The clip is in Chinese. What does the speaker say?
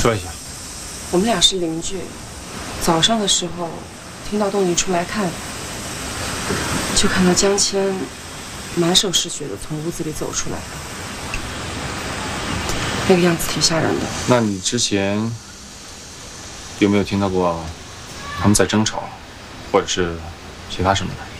坐一下。 我们俩是邻居，早上的时候听到动静出来看，就看到江谦满手是血的从屋子里走出来，那个样子挺吓人的。 那你之前有没有听到过他们在争吵，或者是其他什么的？